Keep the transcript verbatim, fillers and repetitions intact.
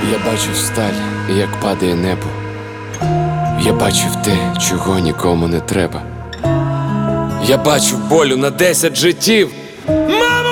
Я бачив сталь, як падає небо. Я бачив те, чого нікому не треба. Я бачив болю на десять життів.